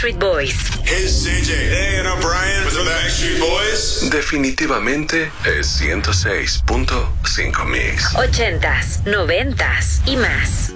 Backstreet Boys. Hey, it's CJ. Hey, and I'm Brian with the Backstreet Boys. Definitivamente es 106.5 Mix. 80s, 90s y más.